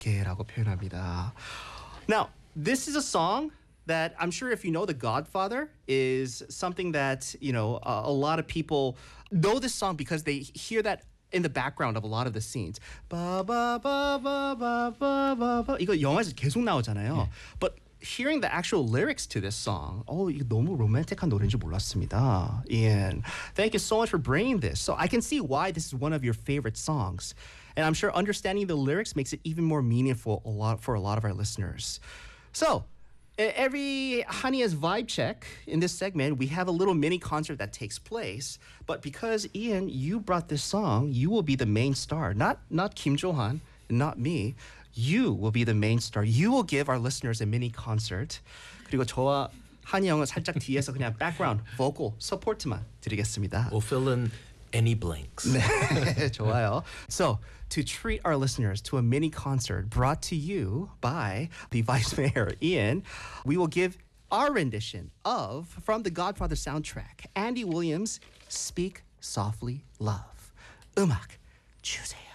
어깨라고 표현합니다. Now, this is a song that I'm sure if you know The Godfather is something that, a lot of people know this song because they hear that in the background of a lot of the scenes. 바바바바바바바바 이거 영화에서 계속 나오잖아요. But hearing the actual lyrics to this song, 이거 너무 로맨틱한 노래인지 몰랐습니다. Ian, thank you so much for bringing this. So I can see why this is one of your favorite songs. And I'm sure understanding the lyrics makes it even more meaningful for a lot of our listeners. So, every Hania's vibe check in this segment, we have a little mini concert that takes place. But because Ian, you brought this song, you will be the main star. Not Kim Jo-han, not me. You will be the main star. You will give our listeners a mini concert. 그리고 저와 한이 형은 살짝 뒤에서 그냥 background, vocal, support만 드리겠습니다. We'll fill in any blanks. 네, 좋아요. So, to treat our listeners to a mini concert brought to you by the Vice Mayor, Ian, we will give our rendition of, from the Godfather soundtrack, Andy Williams' Speak Softly Love. 음악 주세요.